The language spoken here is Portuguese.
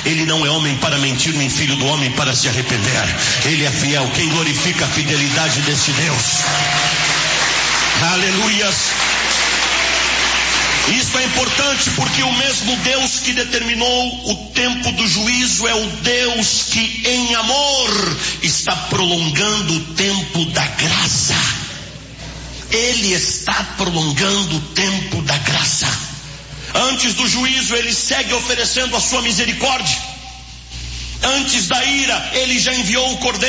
Ele não é homem para mentir, nem filho do homem para se arrepender. Ele é fiel. Quem glorifica a fidelidade desse Deus? Aleluias. Isso é importante porque o mesmo Deus que determinou o tempo do juízo é o Deus que em amor está prolongando o tempo da graça. Ele está prolongando o tempo da graça. Antes do juízo ele segue oferecendo a sua misericórdia. Antes da ira ele já enviou o cordeiro.